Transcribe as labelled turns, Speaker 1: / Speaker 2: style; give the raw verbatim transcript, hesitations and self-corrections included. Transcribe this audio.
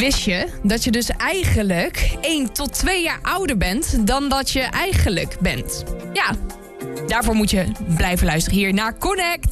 Speaker 1: Wist je dat je dus eigenlijk één tot twee jaar ouder bent dan dat je eigenlijk bent? Ja, daarvoor moet je blijven luisteren hier naar Connect.